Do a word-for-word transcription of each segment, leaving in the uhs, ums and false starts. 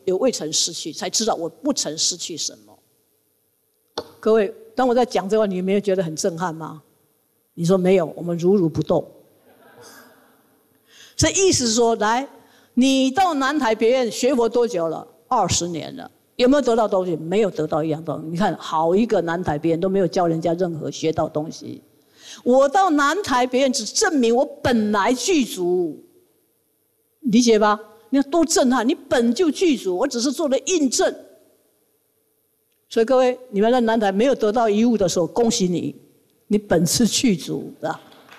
有未曾失去，才知道我不曾失去什么。各位，当我在讲这话，你没有觉得很震撼吗？你说没有，我们如如不动。这意思是说，来，你到南台别院学佛多久了？二十年了，有没有得到东西？没有得到一样东西。你看，好一个南台别院都没有教人家任何学到东西。我到南台别院只证明我本来具足，理解吧？你看多震撼！你本就具足，我只是做了印证。所以各位，你们在南台没有得到遗物的时候，恭喜你，你本是具足的。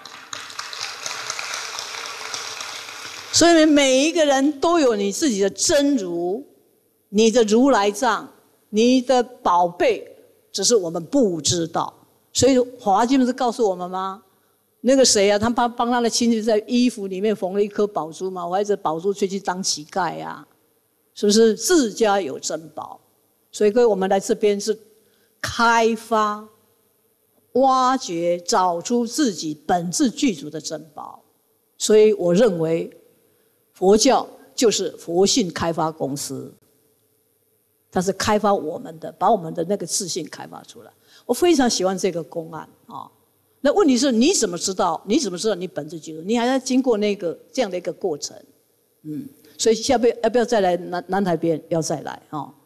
所以每一个人都有你自己的真如，你的如来藏，你的宝贝，只是我们不知道。所以《法华经》不是告诉我们吗？那个谁啊，他帮帮他的亲戚在衣服里面缝了一颗宝珠嘛，我还这宝珠却去当乞丐啊，是不是？自家有珍宝。所以各位，我们来这边是开发、挖掘、找出自己本质具足的珍宝。所以我认为，佛教就是佛性开发公司，它是开发我们的，把我们的那个自信开发出来。我非常喜欢这个公案啊。那问题是，你怎么知道？你怎么知道你本质具足？你还要经过那个这样的一个过程，嗯。所以下辈要不要再来南南台边？要再来啊。